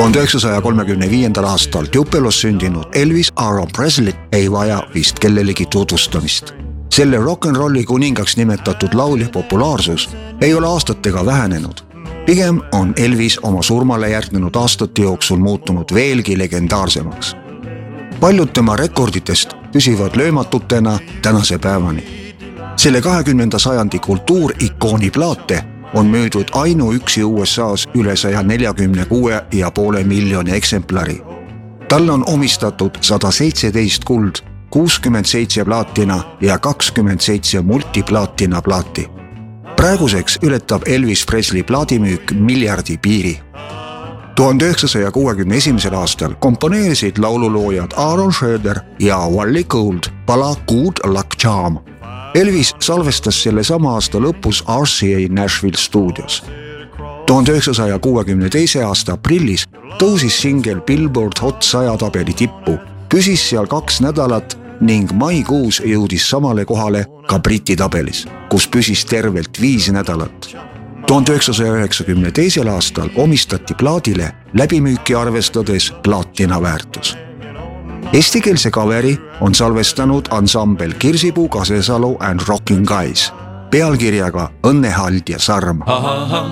1935. aastal Tupelos sündinud Elvis Aaron Presley ei vaja vist kellelegi tutvustamist. Selle rock'n'rolli kuningaks nimetatud laulja populaarsus ei ole aastatega vähenenud. Pigem on Elvis oma surmale järgnenud aastate jooksul muutunud veelgi legendaarsemaks. Paljud tema rekorditest püsivad löömatutena tänase päevani. Selle 20. sajandi kultuurikooni plaate on müüdud ainuüksi USA's üle 146,5 miljoni eksemplari. Talle on omistatud 117 kuld, 67 plaatina ja 27 multiplaatina plaati. Praeguseks ületab Elvis Presley plaadimüük miljardi piiri. 1961. aastal komponeerisid laululoojad Aaron Schroeder ja Wally Gould pala Good Luck Charm. Elvis salvestas selle sama aasta lõpus RCA Nashville stuudios. 1962. aasta aprillis tõusis singel Billboard Hot 100 tabeli tippu, püsis seal 2 nädalat ning maikuus jõudis samale kohale ka Briti tabelis, kus püsis tervelt 5 nädalat. 1992. aastal omistati plaadile läbimüüki arvestades plaatina väärtus. Eestikeelse kaveri on salvestanud ansambel Kirsipuu, Kasesalu and Rocking Guys pealkirjaga Õnnehald ja sarm.